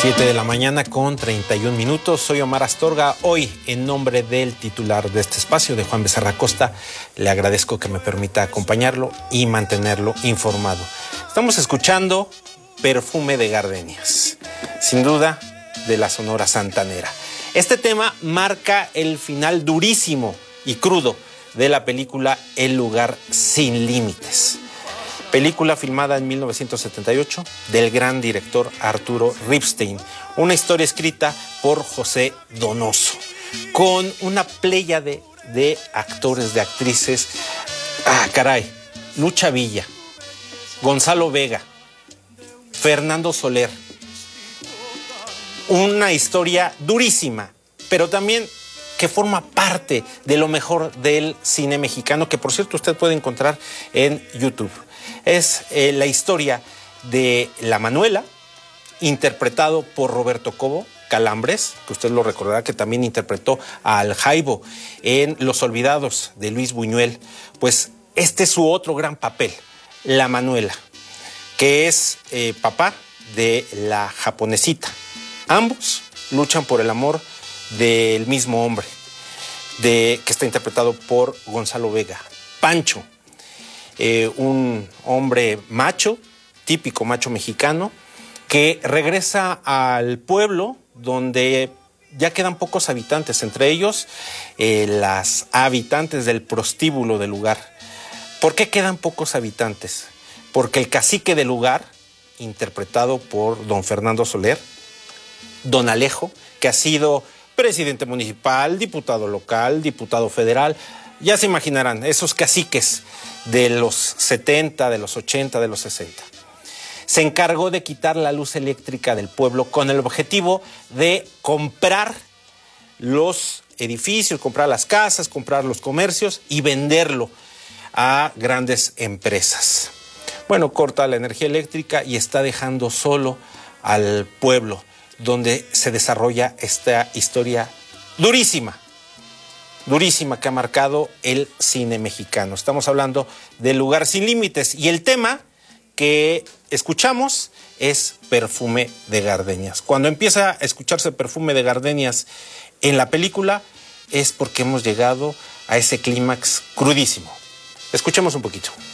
7 de la mañana con 31 minutos. Soy Omar Astorga. Hoy, en nombre del titular de este espacio, de Juan Becerra Costa, le agradezco que me permita acompañarlo y mantenerlo informado. Estamos escuchando Perfume de Gardenias, sin duda, de la Sonora Santanera. Este tema marca el final durísimo y crudo de la película El lugar sin límites. Película filmada en 1978 del gran director Arturo Ripstein. Una historia escrita por José Donoso, con una pléyade de actores, de actrices. Lucha Villa, Gonzalo Vega, Fernando Soler. Una historia durísima, pero también que forma parte de lo mejor del cine mexicano, que por cierto usted puede encontrar en YouTube. Es la historia de La Manuela, interpretado por Roberto Cobo Calambres, que usted lo recordará, que también interpretó al Jaibo en Los Olvidados de Luis Buñuel. Pues este es su otro gran papel, La Manuela, que es papá de la japonesita. Ambos luchan por el amor del mismo hombre, que está interpretado por Gonzalo Vega, Pancho. Un hombre macho, típico macho mexicano, que regresa al pueblo donde ya quedan pocos habitantes, entre ellos las habitantes del prostíbulo del lugar. ¿Por qué quedan pocos habitantes? Porque el cacique del lugar, interpretado por don Fernando Soler, don Alejo, que ha sido presidente municipal, diputado local, diputado federal, ya se imaginarán, esos caciques de los 70, de los 80, de los 60. Se encargó de quitar la luz eléctrica del pueblo con el objetivo de comprar los edificios, comprar las casas, comprar los comercios y venderlo a grandes empresas. Bueno, corta la energía eléctrica y está dejando solo al pueblo, donde se desarrolla esta historia durísima que ha marcado el cine mexicano. Estamos hablando del Lugar sin límites y el tema que escuchamos es Perfume de Gardenias. Cuando empieza a escucharse Perfume de Gardenias en la película es porque hemos llegado a ese clímax crudísimo. Escuchemos un poquito.